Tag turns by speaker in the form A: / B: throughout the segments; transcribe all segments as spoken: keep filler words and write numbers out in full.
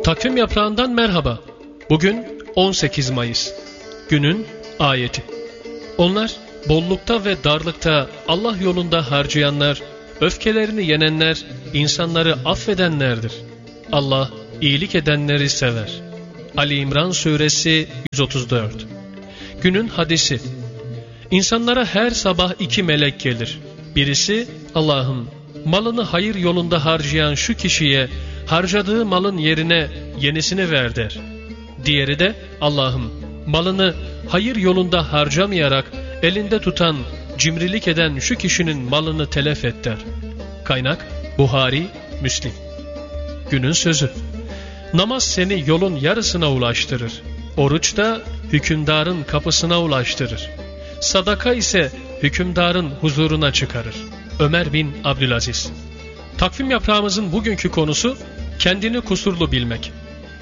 A: Takvim yaprağından merhaba. Bugün on sekiz Mayıs. Günün ayeti. Onlar bollukta ve darlıkta Allah yolunda harcayanlar, öfkelerini yenenler, insanları affedenlerdir. Allah iyilik edenleri sever. Ali İmran Suresi yüz otuz dört. Günün hadisi. İnsanlara her sabah iki melek gelir. Birisi, Allah'ım malını hayır yolunda harcayan şu kişiye harcadığı malın yerine yenisini ver der. Diğeri de, Allah'ım malını hayır yolunda harcamayarak elinde tutan, cimrilik eden şu kişinin malını telef et der. Kaynak Buhari, Müslim. Günün sözü. Namaz seni yolun yarısına ulaştırır. Oruç da hükümdarın kapısına ulaştırır. Sadaka ise hükümdarın huzuruna çıkarır. Ömer bin Abdülaziz. Takvim yaprağımızın bugünkü konusu kendini kusurlu bilmek.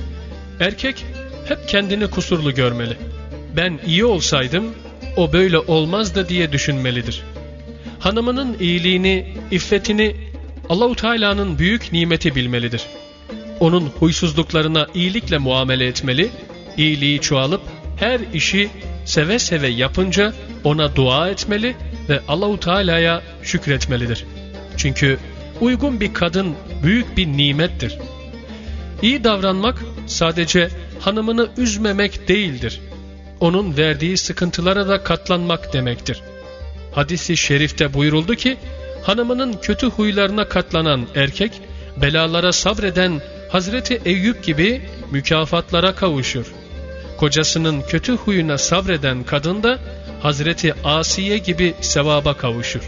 A: Erkek hep kendini kusurlu görmeli. Ben iyi olsaydım o böyle olmazdı diye düşünmelidir. Hanımının iyiliğini, iffetini Allah-u Teala'nın büyük nimeti bilmelidir. Onun huysuzluklarına iyilikle muamele etmeli, iyiliği çoğalıp her işi seve seve yapınca ona dua etmeli ve Allah-u Teala'ya şükretmelidir. Çünkü uygun bir kadın büyük bir nimettir. İyi davranmak sadece hanımını üzmemek değildir. Onun verdiği sıkıntılara da katlanmak demektir. Hadis-i şerifte buyuruldu ki, hanımının kötü huylarına katlanan erkek, belalara sabreden Hazreti Eyüp gibi mükafatlara kavuşur. Kocasının kötü huyuna sabreden kadın da Hazreti Asiye gibi sevaba kavuşur.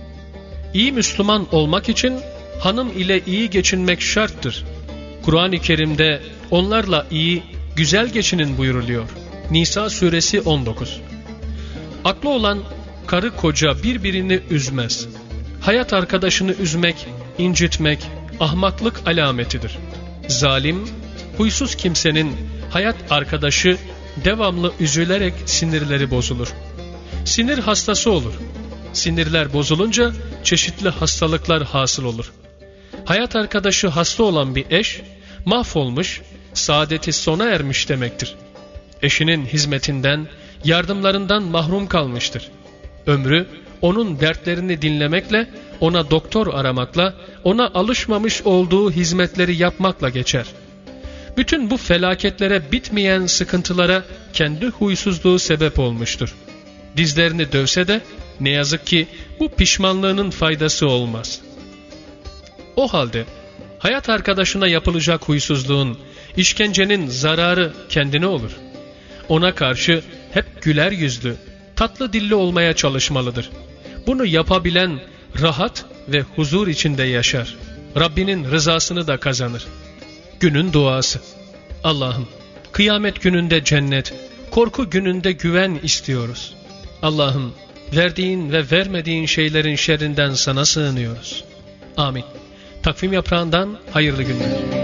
A: İyi Müslüman olmak için hanım ile iyi geçinmek şarttır. Kur'an-ı Kerim'de onlarla iyi, güzel geçinin buyuruluyor. Nisa suresi on dokuz. Aklı olan karı koca birbirini üzmez. Hayat arkadaşını üzmek, incitmek, ahmaklık alametidir. Zalim, huysuz kimsenin hayat arkadaşı devamlı üzülerek sinirleri bozulur. Sinir hastası olur. Sinirler bozulunca çeşitli hastalıklar hasıl olur. Hayat arkadaşı hasta olan bir eş, mahvolmuş, saadeti sona ermiş demektir. Eşinin hizmetinden, yardımlarından mahrum kalmıştır. Ömrü, onun dertlerini dinlemekle, ona doktor aramakla, ona alışmamış olduğu hizmetleri yapmakla geçer. Bütün bu felaketlere, bitmeyen sıkıntılara kendi huysuzluğu sebep olmuştur. Dizlerini dövse de ne yazık ki bu pişmanlığının faydası olmaz. O halde hayat arkadaşına yapılacak huysuzluğun, işkencenin zararı kendine olur. Ona karşı hep güler yüzlü, tatlı dilli olmaya çalışmalıdır. Bunu yapabilen rahat ve huzur içinde yaşar. Rabbinin rızasını da kazanır. Günün duası. Allah'ım, kıyamet gününde cennet, korku gününde güven istiyoruz. Allah'ım, verdiğin ve vermediğin şeylerin şerrinden sana sığınıyoruz. Amin. Takvim yaprağından hayırlı günler.